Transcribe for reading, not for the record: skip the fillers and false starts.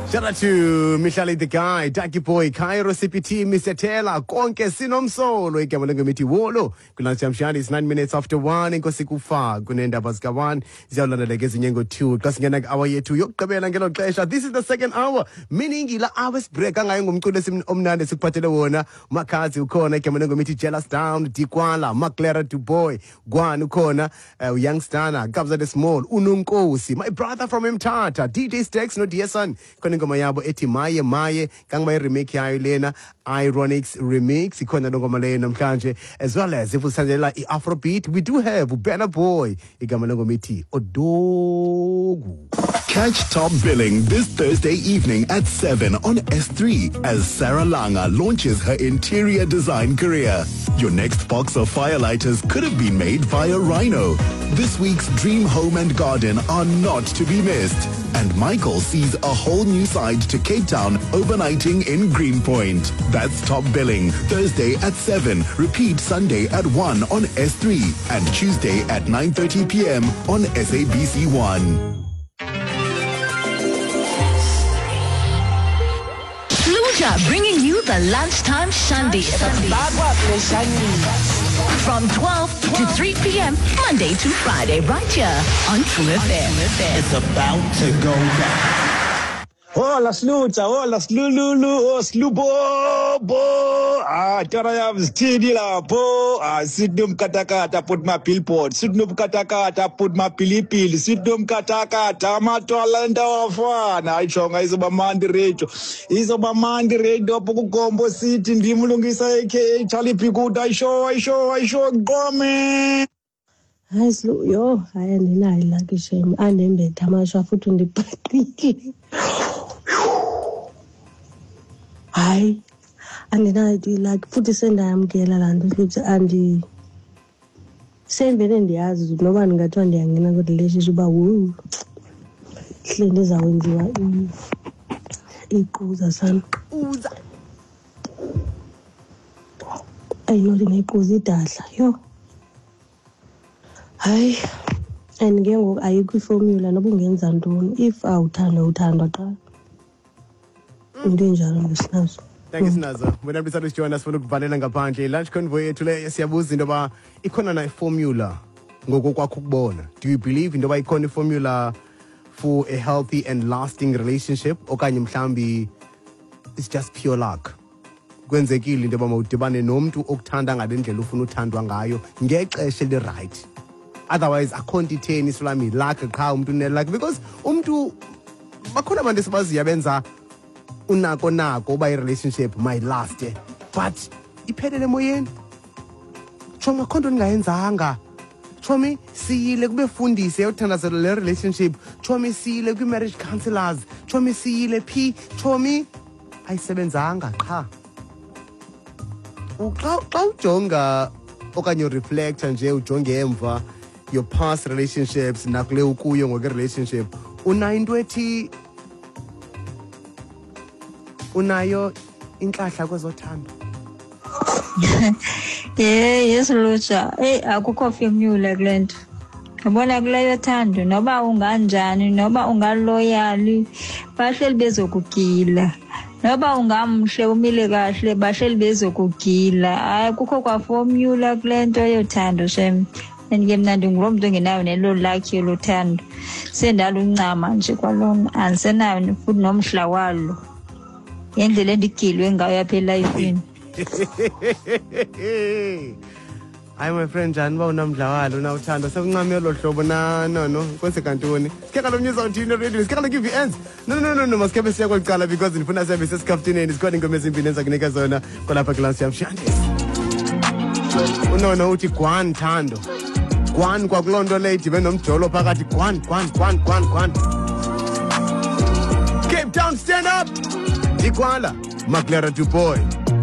Shout out to Mihlali the guy, Taki Boy, Cairo CPT, Mr. Taylor, Konke Sinomsolo, igama lengemithi wolo. Kulanjamshani is 9 minutes after 1 inkosi kufa kunendaba zika 1 ziyawulandela ezinye ngo2 xa singena hour yethu yokugqibela ngelo xesha. This is the second hour, meaning la hours break angayo ngumculo omnandi sikuphathele wona. Makhazi ukhona igama lengemithi Jealous Down, Dikwala, Maclera to Boy, Gwan ukhona, Youngstana, Gabza the Small, Ununkosi, my brother from Mthatha, DJ Stex no Diesan. Ngoma yabo ethi maye kangaba remake yayo lena Ironics remix ikhona ngoma lena namhlanje, as well as if usandela iAfrobeat. We do have Burna Boy igama lengoma ethi Odogu. Catch Top Billing this Thursday evening at 7 on S3 as Sarah Langa launches her interior design career. Your next box of firelighters could have been made via Rhino. This week's Dream Home and Garden are not to be missed. And Michael sees a whole new side to Cape Town overnighting in Greenpoint. That's Top Billing, Thursday at 7. Repeat Sunday at 1 on S3 and Tuesday at 9:30 p.m. on SABC1. Bringing you the lunchtime Shandy from 12 to 3 p.m. Monday to Friday, right here on True FM. It's about to go down. Hola Sluta, hola Slululu, oh Slubobo, Tarayam Stidila, Po, Sidnum Katakata, put my pillpot, Sidnum Katakata, put my pilipil, Sidnum Katakata, Matolanda of one, I chong is a mandi radio, is a mandi radio, Pokumbo City, Dimulungisa, Charlie Pico, I show, Gome. Hayi Slu, yo, hayi andinayo ilaki shame, andembe tamasha futhi ndibhatiki. Hayi andinayo ilaki futhi sendayamkela laa nto futhi sendivele ndiyazi noba ndingathiwa ndiyangena kwi-relationship uba wo hle ndizawwenziwa iquza sana. Ayinoti ngequza idadla, yo. Hayi and ke ngoku ayikho iformula noba ungenza ntoni if uthandwa qha into enjalo ngesinazo. Thank you Sinazo. Wena bisalo sijoina sifuna ukuvalela ngaphandle lunch convoy yethu le siyabuza into ba ikhona na formula ngokokwakho ukubona. Do you believe into ba ikhona formula for a healthy and lasting relationship okanye mhlambi it's just pure luck? Kwenzekile into ba mawudibane nomuntu okuthanda ngalendlela ufuna uthandwa ngayo ngexesha le right. Otherwise akhonto itheni islami luck qha umuntu une luck, because umuntu bakhona abantu esibaziya benza unako uba i-relationship might last but iphelele emoyeni. Chomi akhonto ningayenzanga. Chomi siyile kube fundise yothandazela le relationship. Chomi siyile kwi-marriage counselors. Chomi siyile phi. Chomi ayisebenzanga qha. Xa ujonga okanye ureflecta nje ujonge emva your past relationships nakule ukuyo ngoke-relationship unayo into ethi unayo inhlahla kwezothando. Yes Lucha, akukho formula kule nto. Yabona kuleyo thando noba unganjani noba ungaloyali bahleli bezokugila, noba ungamhle umile kahle bahleli bezokugila. Akukho kwa formula kule nto yothando shem. Ndike mna ndingulo muntu ongenayo nelo lakhe lothando, sendala uncama nje kwalona andisenayo futhi nomhla walo yendlela endigilwe ngayo apha elifini. Hayi my friend njani ba unamdla walo na uthando sekuncame lo hlobo no kwenze kantoni sikeka lo news on radio sikeka give you ends no masikebe siya kwaqala because ndifuna siyabe sesikaftineni sikhona ingoma ezimbini enzakunika zona kwalapha class yamshande. Unono uthi gwan thando gwan kwakulonto le idibe nomjolo phakathi gwan. Cape Town stand up Dikwala Maclera to Boy.